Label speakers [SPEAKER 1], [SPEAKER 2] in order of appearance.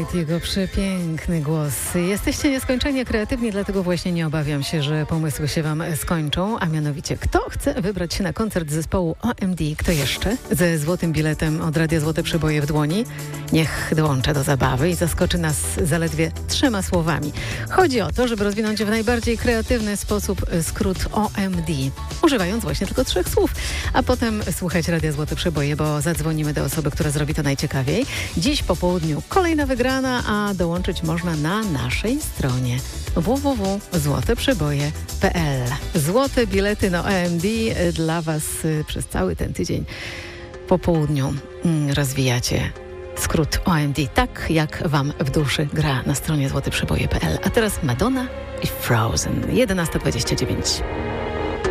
[SPEAKER 1] White, jego przepiękny głos. Jesteście nieskończenie kreatywni, dlatego właśnie nie obawiam się, że pomysły się wam skończą, a mianowicie kto chce wybrać się na koncert zespołu OMD, kto jeszcze ze złotym biletem od Radia Złote Przeboje w dłoni, niech dołącza do zabawy i zaskoczy nas zaledwie 3 słowami. Chodzi o to, żeby rozwinąć w najbardziej kreatywny sposób skrót OMD, używając właśnie tylko 3 słów, a potem słuchać Radia Złote Przeboje, bo zadzwonimy do osoby, która zrobi to najciekawiej. Dziś po południu kolejna wygrana, a dołączyć można na naszej stronie www.złoteprzeboje.pl. Złote bilety na OMD dla was przez cały ten tydzień po południu rozwijacie skrót OMD tak, jak wam w duszy gra na stronie złoteprzeboje.pl. A teraz Madonna i Frozen, 11:29.